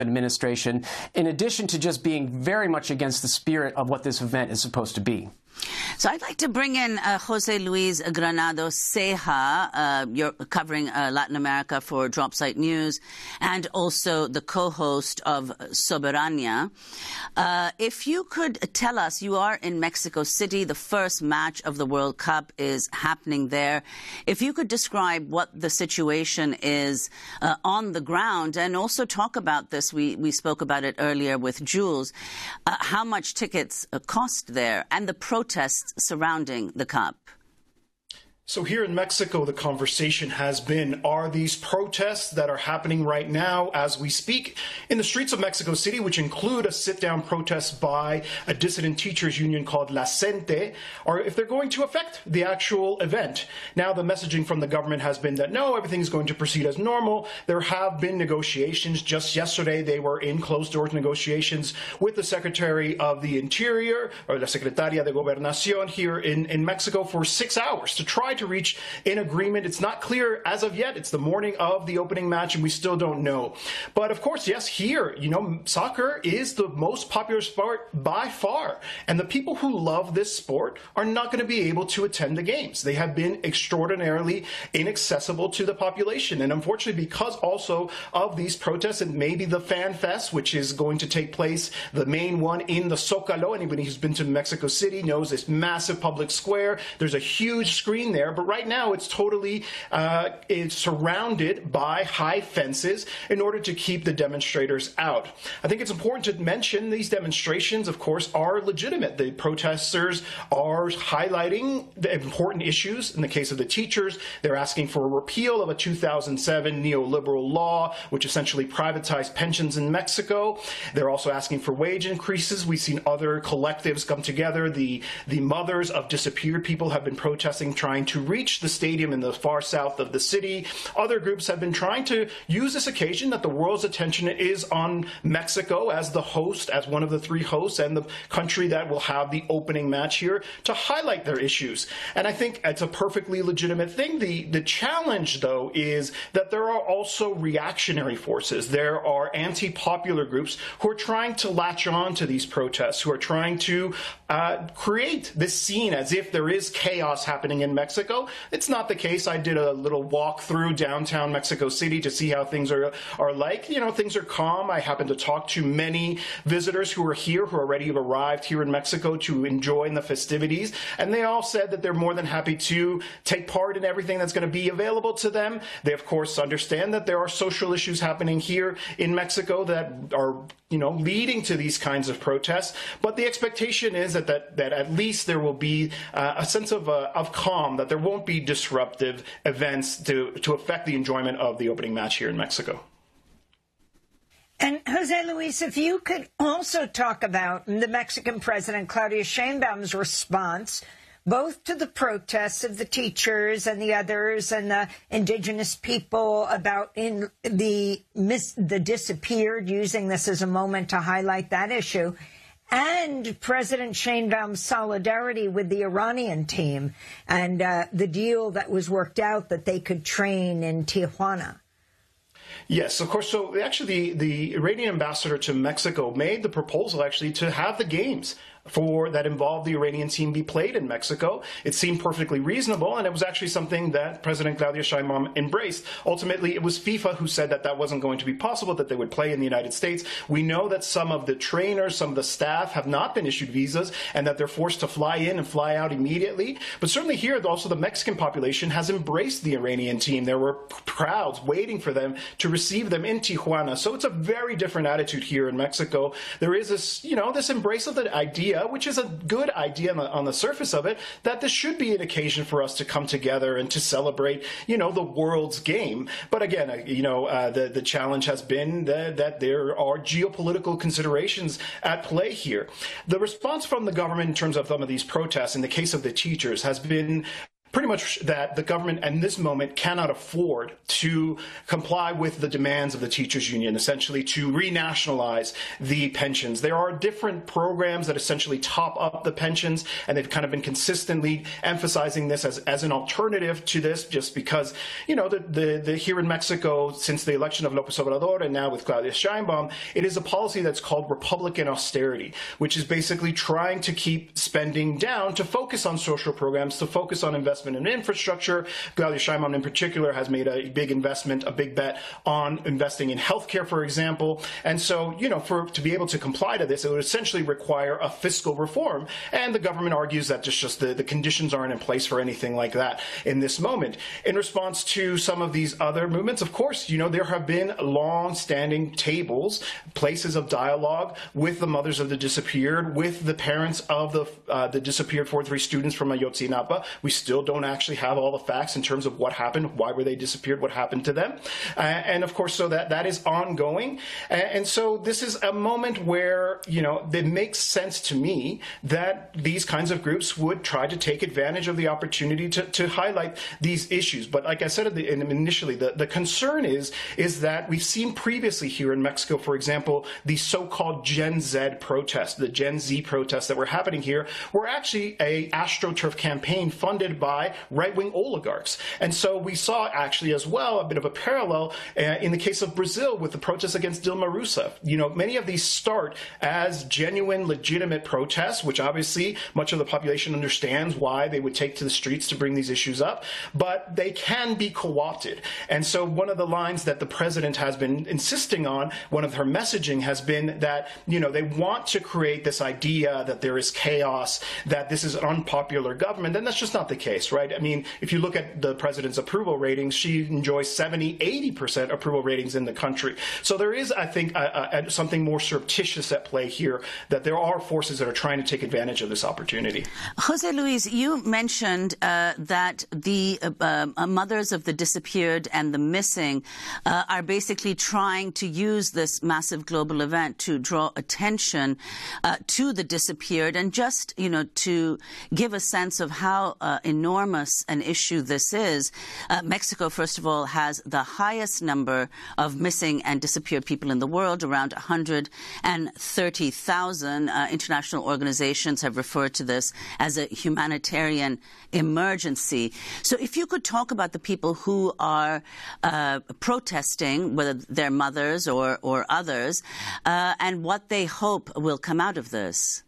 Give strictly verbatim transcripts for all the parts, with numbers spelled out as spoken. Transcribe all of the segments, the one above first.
administration, in addition to just being very much against the spirit of what this event is supposed to be. So I'd like to bring in uh, Jose Luis Granado Ceja. Uh, you're covering uh, Latin America for Dropsite News and also the co-host of Soberania. Uh, if you could tell us, you are in Mexico City. The first match of the World Cup is happening there. If you could describe what the situation is uh, on the ground and also talk about this, we, we spoke about it earlier with Jules, uh, how much tickets uh, cost there and the protests surrounding the Cup. So here in Mexico, the conversation has been, are these protests that are happening right now as we speak in the streets of Mexico City, which include a sit-down protest by a dissident teachers union called La Cente, or if they're going to affect the actual event. Now, the messaging from the government has been that, no, everything's going to proceed as normal. There have been negotiations. Just yesterday, they were in closed-doors negotiations with the Secretary of the Interior, or La Secretaria de Gobernación here in, in Mexico for six hours to try to to reach an agreement. It's not clear as of yet. It's the morning of the opening match, and we still don't know. But of course, yes, here, you know, soccer is the most popular sport by far. And the people who love this sport are not going to be able to attend the games. They have been extraordinarily inaccessible to the population. And unfortunately, because also of these protests and maybe the Fan Fest, which is going to take place, the main one in the Zócalo. Anybody who's been to Mexico City knows this massive public square. There's a huge screen there. But right now, it's totally uh, it's surrounded by high fences in order to keep the demonstrators out. I think it's important to mention these demonstrations, of course, are legitimate. The protesters are highlighting the important issues. In the case of the teachers, they're asking for a repeal of a two thousand seven neoliberal law, which essentially privatized pensions in Mexico. They're also asking for wage increases. We've seen other collectives come together. The, the mothers of disappeared people have been protesting, trying to reach the stadium in the far south of the city. Other groups have been trying to use this occasion that the world's attention is on Mexico as the host, as one of the three hosts and the country that will have the opening match here, to highlight their issues. And I think it's a perfectly legitimate thing. The, the challenge, though, is that there are also reactionary forces. There are anti-popular groups who are trying to latch on to these protests, who are trying to uh, create this scene as if there is chaos happening in Mexico. It's not the case. I did a little walk through downtown Mexico City to see how things are, are like. You know, things are calm. I happened to talk to many visitors who are here, who already have arrived here in Mexico to enjoy the festivities. And they all said that they're more than happy to take part in everything that's going to be available to them. They, of course, understand that there are social issues happening here in Mexico that are, you know, leading to these kinds of protests. But the expectation is that, that, that at least there will be uh, a sense of, uh, of calm, that there won't be disruptive events to, to affect the enjoyment of the opening match here in Mexico. And Jose Luis, if you could also talk about the Mexican president, Claudia Sheinbaum's response both to the protests of the teachers and the others and the indigenous people about in the, mis the disappeared, using this as a moment to highlight that issue, and President Sheinbaum's solidarity with the Iranian team and uh, the deal that was worked out that they could train in Tijuana. Yes, of course. So actually, the, the Iranian ambassador to Mexico made the proposal actually to have the games for that involved the Iranian team be played in Mexico. It seemed perfectly reasonable, and it was actually something that President Claudia Sheinbaum embraced. Ultimately, it was FIFA who said that that wasn't going to be possible, that they would play in the United States. We know that some of the trainers, some of the staff have not been issued visas, and that they're forced to fly in and fly out immediately. But certainly here, also the Mexican population has embraced the Iranian team. There were crowds waiting for them to receive them in Tijuana. So it's a very different attitude here in Mexico. There is this, you know, this embrace of the idea, which is a good idea on the, on the surface of it, that this should be an occasion for us to come together and to celebrate, you know, the world's game. But again, uh, you know, uh, the, the challenge has been that, that there are geopolitical considerations at play here. The response from the government in terms of some of these protests, in the case of the teachers, has been pretty much that the government at this moment cannot afford to comply with the demands of the teachers union, essentially to renationalize the pensions. There are different programs that essentially top up the pensions, and they've kind of been consistently emphasizing this as, as an alternative to this, just because, you know, the, the, the here in Mexico, since the election of López Obrador and now with Claudia Sheinbaum, it is a policy that's called Republican austerity, which is basically trying to keep spending down to focus on social programs, to focus on investment in infrastructure. Claudia Sheinbaum in particular has made a big investment, a big bet on investing in healthcare, for example. And so, you know, for to be able to comply to this, it would essentially require a fiscal reform. And the government argues that just, just the, the conditions aren't in place for anything like that in this moment. In response to some of these other movements, of course, you know, there have been long-standing tables, places of dialogue with the mothers of the disappeared, with the parents of the uh, the disappeared forty-three students from Ayotzinapa. We still don't actually have all the facts in terms of what happened, why were they disappeared, what happened to them. Uh, and of course, so that, that is ongoing. And, and so this is a moment where, you know, it makes sense to me that these kinds of groups would try to take advantage of the opportunity to, to highlight these issues. But like I said at the, initially, the, the concern is, is that we've seen previously here in Mexico, for example, the so-called Gen Z protests, the Gen Z protests that were happening here, were actually a AstroTurf campaign funded by right-wing oligarchs. And so we saw actually as well a bit of a parallel uh, in the case of Brazil with the protests against Dilma Rousseff. You know, many of these start as genuine, legitimate protests, which obviously much of the population understands why they would take to the streets to bring these issues up, but they can be co-opted. And so one of the lines that the president has been insisting on, one of her messaging has been that, you know, they want to create this idea that there is chaos, that this is an unpopular government, and that's just not the case, right? I mean, if you look at the president's approval ratings, she enjoys seventy, eighty percent approval ratings in the country. So there is, I think, a, a, something more surreptitious at play here, that there are forces that are trying to take advantage of this opportunity. Jose Luis, you mentioned uh, that the uh, uh, mothers of the disappeared and the missing uh, are basically trying to use this massive global event to draw attention uh, to the disappeared, and just, you know, to give a sense of how uh, enormous an issue this is. Uh, Mexico, first of all, has the highest number of missing and disappeared people in the world, around one hundred thirty thousand. Uh, international organizations have referred to this as a humanitarian emergency. So if you could talk about the people who are uh, protesting, whether they're mothers or, or others, uh, and what they hope will come out of this.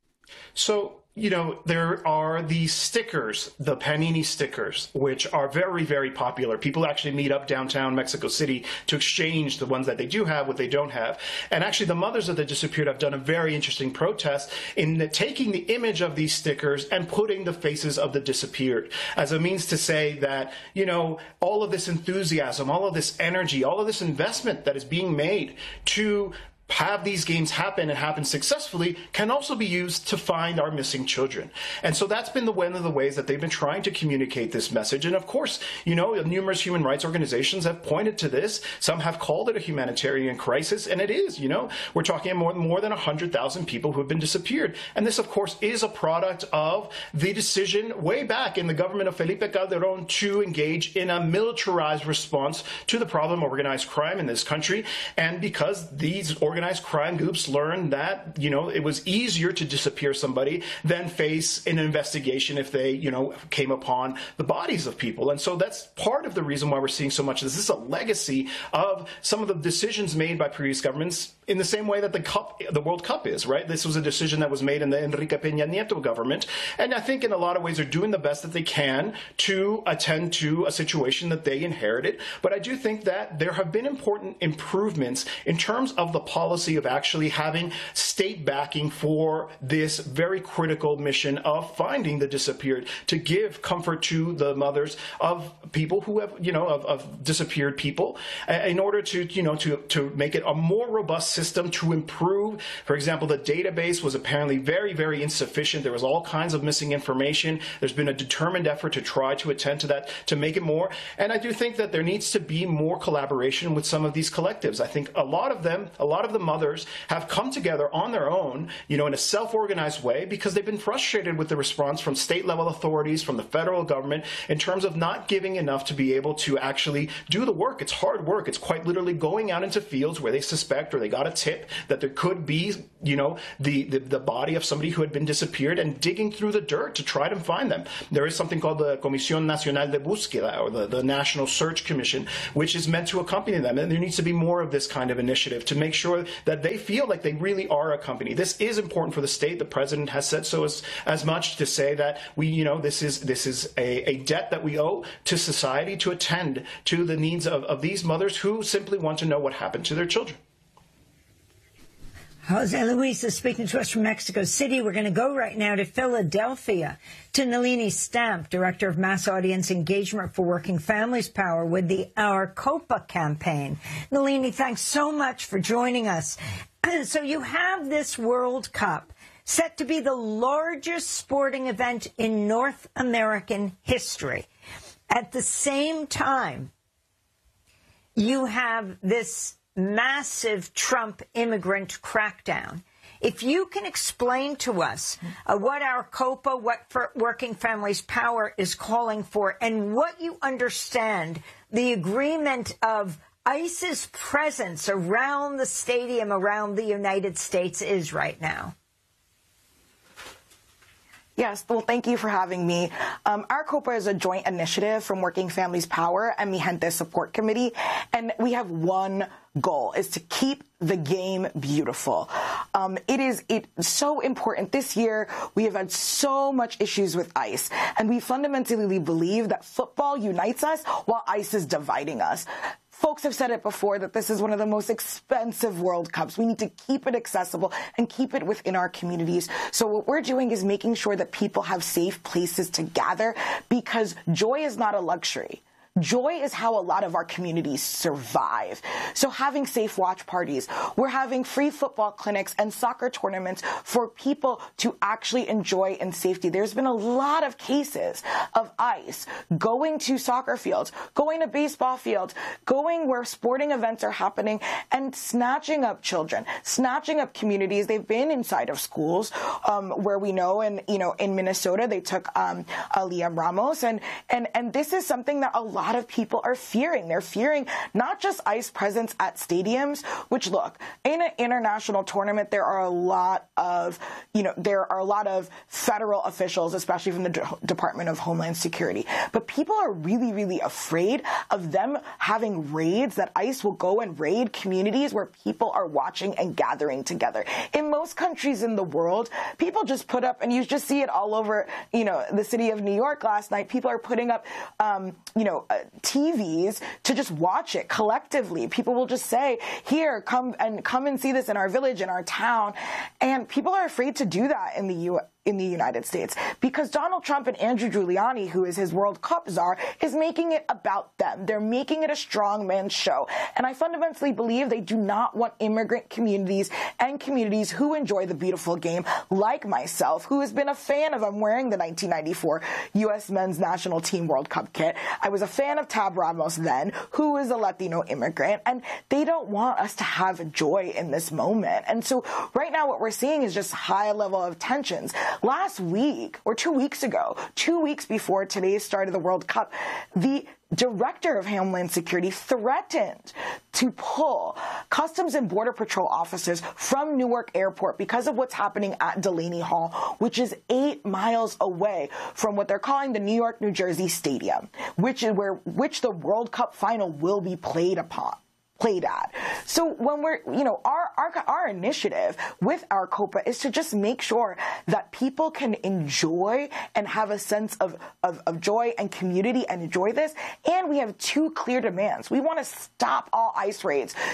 So, you know, there are these stickers, the Panini stickers, which are very, very popular. People actually meet up downtown Mexico City to exchange the ones that they do have, what they don't have. And actually, the mothers of the disappeared have done a very interesting protest in the, taking the image of these stickers and putting the faces of the disappeared as a means to say that, you know, all of this enthusiasm, all of this energy, all of this investment that is being made to have these games happen and happen successfully can also be used to find our missing children. And so that's been the one of the ways that they've been trying to communicate this message. And of course, you know, numerous human rights organizations have pointed to this. Some have called it a humanitarian crisis, and it is, you know. We're talking more, more than one hundred thousand people who have been disappeared. And this, of course, is a product of the decision way back in the government of Felipe Calderón to engage in a militarized response to the problem of organized crime in this country. And because these organizations Organized crime groups learned that, you know, it was easier to disappear somebody than face an investigation if they, you know, came upon the bodies of people. And so that's part of the reason why we're seeing so much of this. This is a legacy of some of the decisions made by previous governments, in the same way that the Cup, the World Cup is, right? This was a decision that was made in the Enrique Peña Nieto government. And I think in a lot of ways they're doing the best that they can to attend to a situation that they inherited. But I do think that there have been important improvements in terms of the policy of actually having state backing for this very critical mission of finding the disappeared, to give comfort to the mothers of people who have, you know, of, of disappeared people, in order to, you know, to, to make it a more robust system to improve. For example, the database was apparently very, very insufficient. There was all kinds of missing information. There's been a determined effort to try to attend to that, to make it more. And I do think that there needs to be more collaboration with some of these collectives. I think a lot of them, a lot of the mothers have come together on their own, you know, in a self-organized way, because they've been frustrated with the response from state-level authorities, from the federal government, in terms of not giving enough to be able to actually do the work. It's hard work. It's quite literally going out into fields where they suspect or they got a tip that there could be, you know, the, the, the body of somebody who had been disappeared, and digging through the dirt to try to find them. There is something called the Comisión Nacional de Búsqueda, or the, the National Search Commission, which is meant to accompany them. And there needs to be more of this kind of initiative to make sure that they feel like they really are a company. This is important for the state. The president has said so as, as much, to say that we, you know, this is this is a, a debt that we owe to society to attend to the needs of, of these mothers who simply want to know what happened to their children. Jose Luis is speaking to us from Mexico City. We're going to go right now to Philadelphia, to Nalini Stamp, Director of Mass Audience Engagement for Working Families Power with the Our Copa campaign. Nalini, thanks so much for joining us. So you have this World Cup set to be the largest sporting event in North American history. At the same time, you have this massive Trump immigrant crackdown. If you can explain to us uh, what our COPA, what for Working Families Power is calling for, and what you understand the agreement of ICE's presence around the stadium, around the United States is right now. Yes, well, thank you for having me. Um, our COPA is a joint initiative from Working Families Power and Mi Gente Support Committee, and we have one goal, is to keep the game beautiful. Um, it is it's so important. This year, we have had so much issues with ICE, and we fundamentally believe that football unites us while ICE is dividing us. Folks have said it before that this is one of the most expensive World Cups. We need to keep it accessible and keep it within our communities. So what we're doing is making sure that people have safe places to gather, because joy is not a luxury. Joy is how a lot of our communities survive. So having safe watch parties, we're having free football clinics and soccer tournaments for people to actually enjoy in safety. There's been a lot of cases of ICE going to soccer fields, going to baseball fields, going where sporting events are happening, and snatching up children, snatching up communities. They've been inside of schools, um, where we know, and you know, in Minnesota, they took um, uh, Liam Ramos, and and and this is something that a lot A lot of people are fearing. They're fearing not just ICE presence at stadiums, which, look, in an international tournament, there are a lot of, you know, there are a lot of federal officials, especially from the D- Department of Homeland Security. But people are really, really afraid of them having raids, that ICE will go and raid communities where people are watching and gathering together. In most countries in the world, people just put up, and you just see it all over, you know, the city of New York last night, people are putting up, um, you know, Uh, T Vs to just watch it collectively. People will just say, here, come and come and see this in our village, in our town. And people are afraid to do that in the U S in the United States, because Donald Trump and Andrew Giuliani, who is his World Cup czar, is making it about them. They're making it a strongman show. And I fundamentally believe they do not want immigrant communities and communities who enjoy the beautiful game, like myself, who has been a fan of, I'm wearing the nineteen ninety-four U S Men's National Team World Cup kit. I was a fan of Tab Ramos then, who is a Latino immigrant, and they don't want us to have joy in this moment. And so right now what we're seeing is just high level of tensions. Last week, or two weeks ago, two weeks before today's start of the World Cup, the Director of Homeland Security threatened to pull Customs and Border Patrol officers from Newark Airport because of what's happening at Delaney Hall, which is eight miles away from what they're calling the New York, New Jersey Stadium, which is where which the World Cup final will be played upon. played at. So when we're, you know, our, our our initiative with our COPA is to just make sure that people can enjoy and have a sense of, of, of joy and community and enjoy this. And we have two clear demands. We want to stop all ICE raids.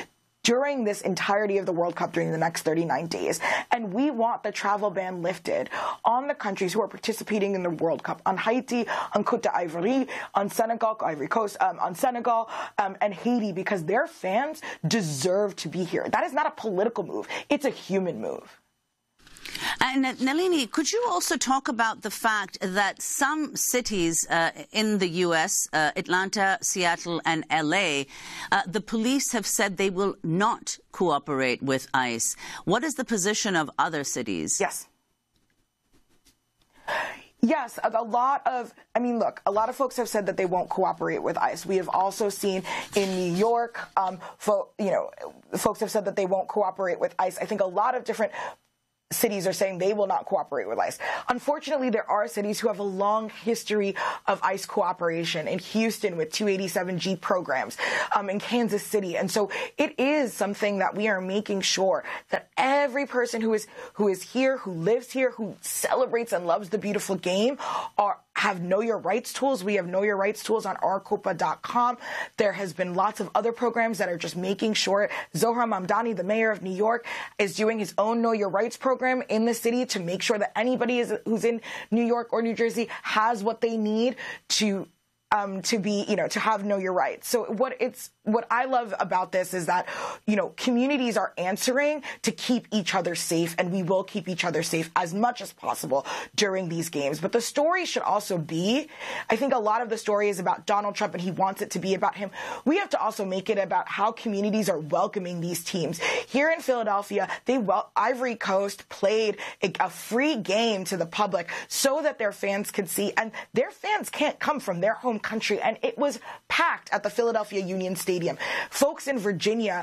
during this entirety of the World Cup during the next thirty-nine days. And we want the travel ban lifted on the countries who are participating in the World Cup, on Haiti, on Côte d'Ivoire, on Senegal, Ivory Coast, um, on Senegal, um, and Haiti, because their fans deserve to be here. That is not a political move. It's a human move. And Nalini, could you also talk about the fact that some cities uh, in the U S, uh, Atlanta, Seattle, and L A, uh, the police have said they will not cooperate with ICE. What is the position of other cities? Yes. Yes, a lot of, I mean, look, a lot of folks have said that they won't cooperate with ICE. We have also seen in New York, um, fo- you know, folks have said that they won't cooperate with ICE. I think a lot of different cities are saying they will not cooperate with ICE. Unfortunately, there are cities who have a long history of ICE cooperation. In Houston with two eighty-seven G programs, um, in Kansas City. And so it is something that we are making sure that every person who is who is here, who lives here, who celebrates and loves the beautiful game are have Know Your Rights tools. We have Know Your Rights tools on our copa dot com. There has been lots of other programs that are just making sure. Zohran Mamdani, the mayor of New York, is doing his own Know Your Rights program in the city to make sure that anybody is, who's in New York or New Jersey has what they need to Um, to be, you know, to have Know Your Rights. So what it's, what I love about this is that, you know, communities are answering to keep each other safe, and we will keep each other safe as much as possible during these games. But the story should also be, I think a lot of the story is about Donald Trump and he wants it to be about him. We have to also make it about how communities are welcoming these teams. Here in Philadelphia, they well, Ivory Coast played a, a free game to the public so that their fans could see, and their fans can't come from their home country, and it was packed at the Philadelphia Union Stadium. Folks in Virginia,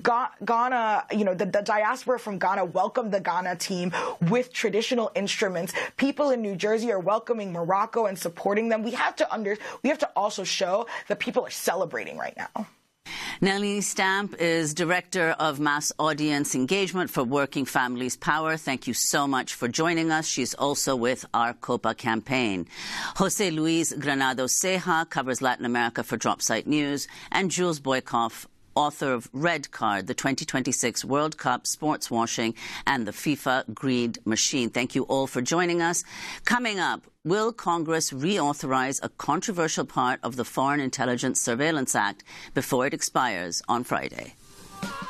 Ghana, you know, the, the diaspora from Ghana welcomed the Ghana team with traditional instruments. People in New Jersey are welcoming Morocco and supporting them. We have to under, we have to also show that people are celebrating right now. Nalini Stamp is Director of Mass Audience Engagement for Working Families Power. Thank you so much for joining us. She's also with our COPA campaign. Jose Luis Granados Ceja covers Latin America for Dropsite News, and Jules Boykoff, author of Red Card, the twenty twenty-six World Cup Sports Washing and the FIFA Greed Machine. Thank you all for joining us. Coming up, will Congress reauthorize a controversial part of the Foreign Intelligence Surveillance Act before it expires on Friday?